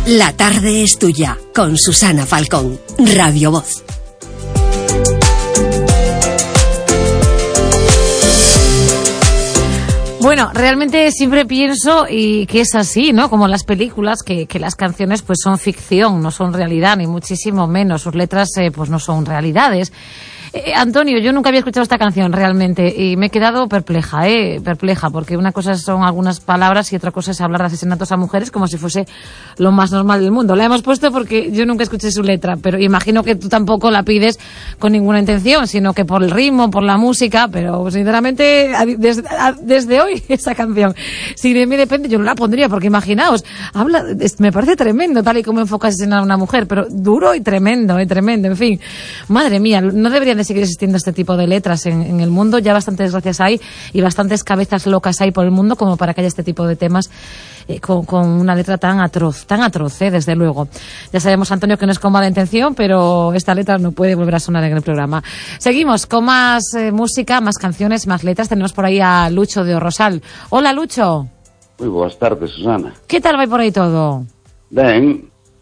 La tarde es tuya, con Susana Falcón, Radio Voz. Bueno, realmente siempre pienso y que es así, ¿no? Como las películas, que las canciones pues son ficción, no son realidad, ni muchísimo menos. Sus letras pues no son realidades. Antonio, yo nunca había escuchado esta canción realmente y me he quedado perpleja, porque una cosa son algunas palabras y otra cosa es hablar de asesinatos a mujeres como si fuese lo más normal del mundo. La hemos puesto porque yo nunca escuché su letra, pero imagino que tú tampoco la pides con ninguna intención, sino que por el ritmo, por la música, pero sinceramente desde hoy esa canción, si de mí depende, yo no la pondría porque imaginaos, me parece tremendo tal y como enfoca asesinar a una mujer, pero duro y tremendo, en fin, madre mía, no deberían de seguir existiendo este tipo de letras en el mundo. Ya bastantes desgracias hay y bastantes cabezas locas hay por el mundo como para que haya este tipo de temas con una letra tan atroz, desde luego. Ya sabemos, Antonio, que no es con mala intención, pero esta letra no puede volver a sonar en el programa. Seguimos con más música, más canciones, más letras. Tenemos por ahí a Lucho de Rosal. Hola, Lucho. Moi boas tardes, Susana. Que tal vai por aí todo? Ben,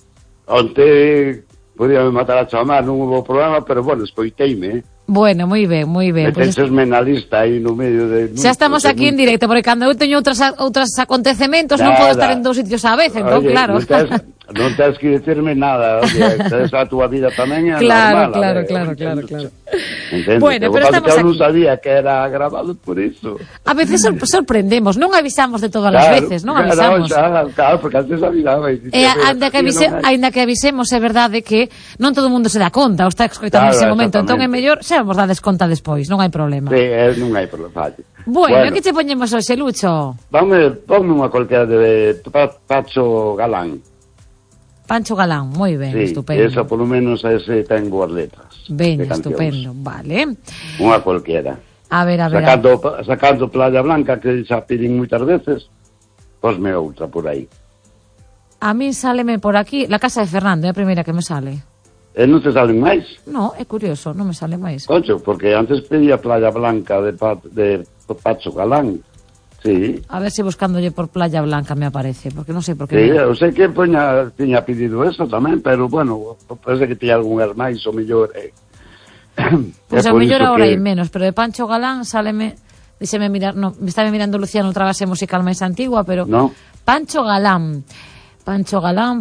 onte podíame matar a chamar, non hubo programa, pero bueno, escoiteime. Bueno, moi ben. Metésesme na lista aí no medio de... Xa estamos aquí en directo, porque cando eu teño outros acontecementos non podo estar en dous sitios á vez, entón, oye, claro. Non tens que dicirme nada, oye, esa túa vida tamén é claro, normal. Claro. Entendo, Bueno, pero estamos eu aquí. non sabía que era grabado por iso. A veces sorprendemos, non avisamos de todas as veces, non avisamos. Claro, porque antes avisaba. Ainda que avisemos, é verdade que non todo o mundo se dá conta, ou está escoitando nese momento, entón é mellor xa vos dades conta despois, non hai problema. Sí, non hai problema. Bueno, que che poñemos hoxe, Lucho? Ponme unha cualquiera de Pacho Galán. Pancho Galán, moi ben, Sí, estupendo. esa polo menos ese ten boas letras. Ben, estupendo, vale. Unha cualquiera. A ver. Sacando Playa Blanca, que xa piden moitas veces, posme outra por aí. A mí sáleme por aquí, La Casa de Fernando, é a primeira que me sale. E non te salen máis? No, é curioso, non me sale máis. Concho, porque antes pedía Playa Blanca de Pacho Galán. Sí. A ver se buscándolle por Playa Blanca me aparece, porque non sei por que. Sí, eu sei que tiña pedido eso tamén, pero bueno, parece que tiña algunhas máis ou mellor. Pois a mellor ahora hai menos, pero de Pancho Galán sáleme, díxeme mirar, no, me estaba mirando Luciano outra base musical máis antigua, pero no. Pancho Galán. Pacho.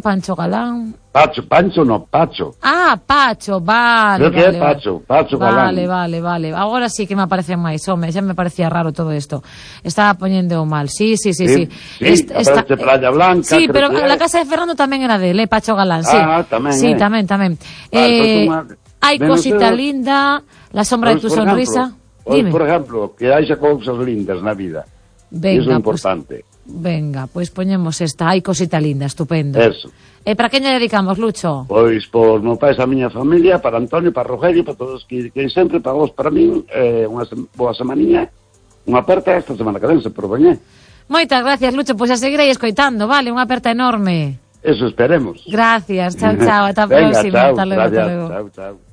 Ah, Pacho, vale. Creo que é Pacho Galán. Vale. Agora sí que me aparecen máis, home, xa me parecía raro todo isto. Estaba poñendo mal. Sí. Aparece Playa Blanca. Sí, pero La Casa de Fernando tamén era dele, Pacho Galán, sí. Ah, tamén. Sí, tamén. Hai cosita linda, La sombra de tu sonrisa. Dime. Por ejemplo, que hai xa cousas lindas na vida. Venga, iso é importante. Venga, pois poñemos esta. Hai cosita linda, estupendo. Eso. E para quen lle dedicamos, Lucho? Pois por meu pai, a miña familia, para Antonio, para Rogelio, para todos que sempre, para vos, para min, unha boa semaniña, unha aperta esta semana que ven, se proveñé. Moitas gracias, Lucho, pois a seguirei escoitando, vale, unha aperta enorme. Eso esperemos. Gracias, chao, ata a próxima. Venga, chao, hasta luego. Chao.